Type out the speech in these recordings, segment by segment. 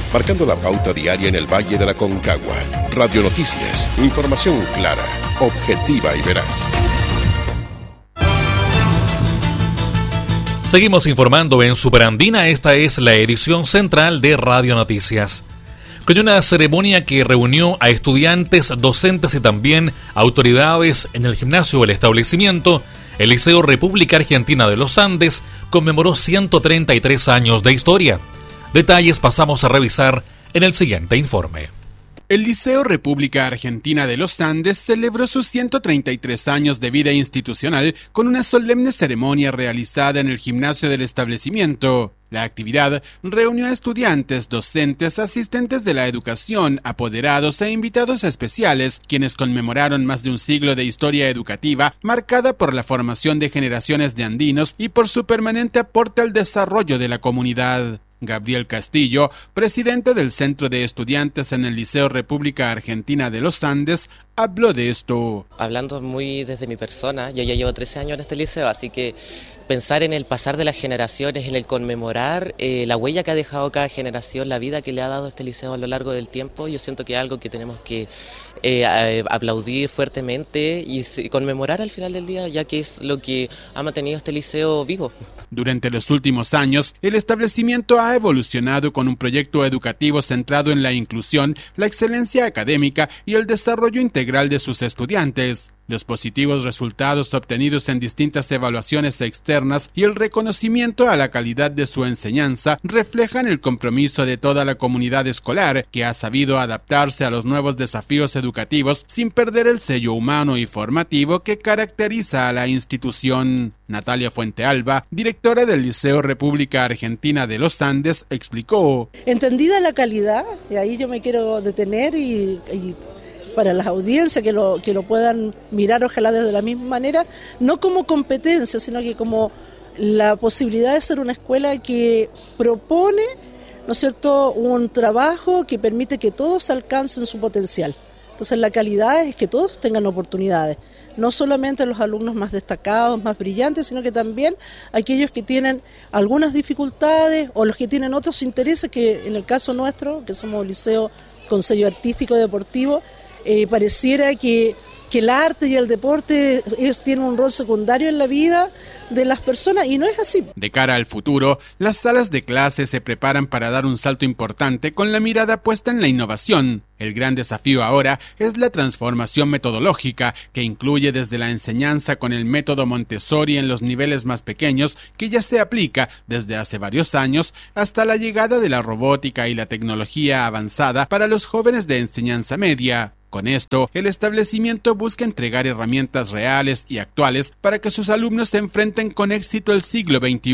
marcando la pauta diaria en el Valle de la Aconcagua. Radio Noticias, información clara, objetiva y veraz. Seguimos informando en Superandina. Esta es la edición central de Radio Noticias. Con una ceremonia que reunió a estudiantes, docentes y también autoridades en el gimnasio del establecimiento, el Liceo República Argentina de los Andes conmemoró 133 años de historia. Detalles pasamos a revisar en el siguiente informe. El Liceo República Argentina de los Andes celebró sus 133 años de vida institucional con una solemne ceremonia realizada en el gimnasio del establecimiento. La actividad reunió a estudiantes, docentes, asistentes de la educación, apoderados e invitados especiales, quienes conmemoraron más de un siglo de historia educativa marcada por la formación de generaciones de andinos y por su permanente aporte al desarrollo de la comunidad. Gabriel Castillo, presidente del Centro de Estudiantes en el Liceo República Argentina de los Andes, habló de esto. Hablando muy desde mi persona, yo ya llevo 13 años en este liceo, así que pensar en el pasar de las generaciones, en el conmemorar la huella que ha dejado cada generación, la vida que le ha dado este liceo a lo largo del tiempo, yo siento que es algo que tenemos que aplaudir fuertemente y conmemorar al final del día, ya que es lo que ha mantenido este liceo vivo. Durante los últimos años, el establecimiento ha evolucionado con un proyecto educativo centrado en la inclusión, la excelencia académica y el desarrollo integral de sus estudiantes. Los positivos resultados obtenidos en distintas evaluaciones externas y el reconocimiento a la calidad de su enseñanza reflejan el compromiso de toda la comunidad escolar, que ha sabido adaptarse a los nuevos desafíos educativos sin perder el sello humano y formativo que caracteriza a la institución. Natalia Fuentealba, directora del Liceo República Argentina de los Andes, explicó: entendida la calidad, y ahí yo me quiero detener y para las audiencias que lo puedan mirar, ojalá desde la misma manera, no como competencia, sino que como la posibilidad de ser una escuela que propone, ¿no es cierto?, un trabajo que permite que todos alcancen su potencial. Entonces la calidad es que todos tengan oportunidades, no solamente los alumnos más destacados, más brillantes, sino que también aquellos que tienen algunas dificultades o los que tienen otros intereses, que en el caso nuestro, que somos liceo con sello artístico y deportivo, pareciera que el arte y el deporte tienen un rol secundario en la vida de las personas, y no es así. De cara al futuro, las salas de clase se preparan para dar un salto importante con la mirada puesta en la innovación. El gran desafío ahora es la transformación metodológica, que incluye desde la enseñanza con el método Montessori en los niveles más pequeños, que ya se aplica desde hace varios años, hasta la llegada de la robótica y la tecnología avanzada para los jóvenes de enseñanza media. Con esto, el establecimiento busca entregar herramientas reales y actuales para que sus alumnos se enfrenten con éxito el siglo XXI.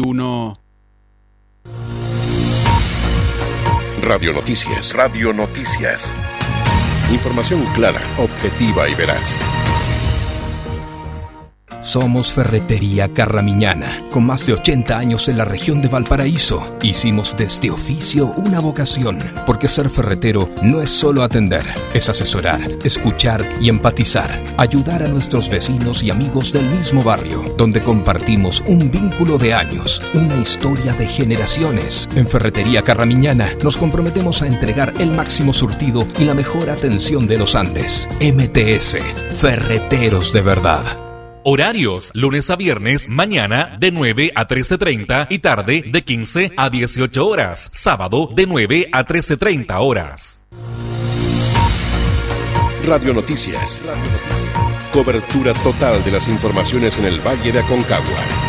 Radio Noticias. Radio Noticias. Información clara, objetiva y veraz. Somos Ferretería Carramiñana, con más de 80 años en la región de Valparaíso. Hicimos de este oficio una vocación, porque ser ferretero no es solo atender, es asesorar, escuchar y empatizar, ayudar a nuestros vecinos y amigos del mismo barrio, donde compartimos un vínculo de años, una historia de generaciones. En Ferretería Carramiñana nos comprometemos a entregar el máximo surtido y la mejor atención de los Andes. MTS, Ferreteros de verdad. Horarios: lunes a viernes, mañana de 9 a 13:30 y tarde de 15 a 18 horas. Sábado de 9 a 13:30 horas. Radio Noticias. Cobertura total de las informaciones en el Valle de Aconcagua.